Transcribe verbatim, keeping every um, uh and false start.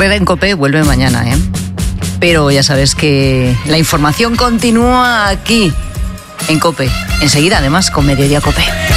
Herrera en COPE vuelve mañana, ¿eh? Pero ya sabes que la información continúa aquí, en COPE. Enseguida, además, con Mediodía COPE.